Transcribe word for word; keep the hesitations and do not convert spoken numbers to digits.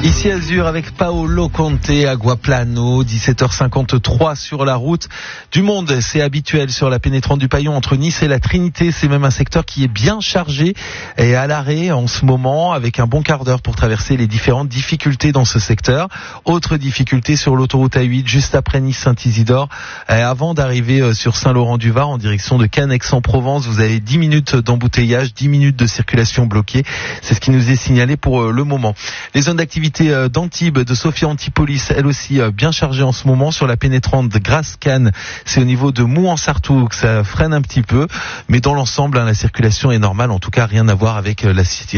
Ici Azur avec Paolo Conte, Aguaplano, dix-sept heures cinquante-trois sur la route du monde. C'est habituel sur la pénétrante du Paillon entre Nice et la Trinité. C'est même un secteur qui est bien chargé et à l'arrêt en ce moment avec un bon quart d'heure pour traverser les différentes difficultés dans ce secteur. Autre difficulté sur l'autoroute A huit juste après Nice-Saint-Isidore. Avant d'arriver sur Saint-Laurent-du-Var en direction de Cannes Aix-en-Provence, vous avez dix minutes d'embouteillage, dix minutes de circulation bloquée. C'est ce qui nous est signalé pour le moment. Les zones d'activité d'Antibes, de Sophia Antipolis, elle aussi bien chargée en ce moment sur la pénétrante de Grasse-Cannes. C'est au niveau de Mou-en-Sartoux que ça freine un petit peu, mais dans l'ensemble, hein, la circulation est normale. En tout cas, rien à voir avec la situation.